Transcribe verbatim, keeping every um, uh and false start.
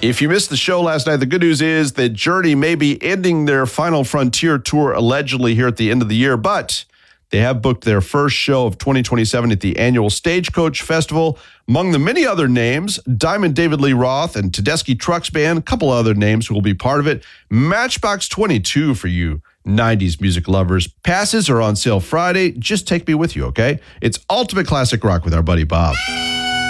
If you missed the show last night, the good news is that Journey may be ending their Final Frontier tour allegedly here at the end of the year, but they have booked their first show of twenty twenty-seven at the annual Stagecoach Festival. Among the many other names, Diamond David Lee Roth and Tedeschi Trucks Band, a couple other names who will be part of it. Matchbox twenty-two for you nineties music lovers. Passes are on sale Friday. Just take me with you, okay? It's Ultimate Classic Rock with our buddy Bob.